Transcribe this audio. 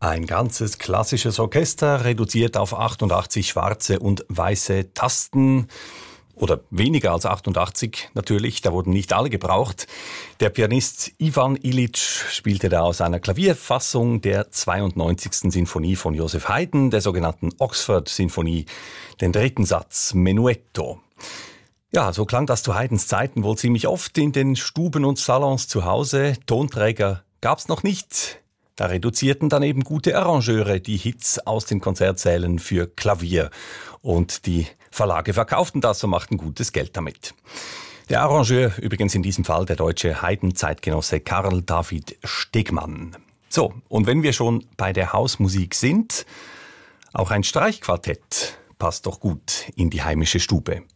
Ein ganzes klassisches Orchester, reduziert auf 88 schwarze und weiße Tasten. Oder weniger als 88 natürlich, da wurden nicht alle gebraucht. Der Pianist Ivan Ilitsch spielte da aus einer Klavierfassung der 92. Sinfonie von Joseph Haydn, der sogenannten Oxford-Sinfonie, den dritten Satz, Menuetto. Ja, so klang das zu Haydns Zeiten wohl ziemlich oft in den Stuben und Salons zu Hause. Tonträger gab's noch nicht. Da reduzierten dann eben gute Arrangeure die Hits aus den Konzertsälen für Klavier. Und die Verlage verkauften das und machten gutes Geld damit. Der Arrangeur, übrigens in diesem Fall der deutsche Haydn-Zeitgenosse Karl David Stegmann. So, und wenn wir schon bei der Hausmusik sind, auch ein Streichquartett passt doch gut in die heimische Stube.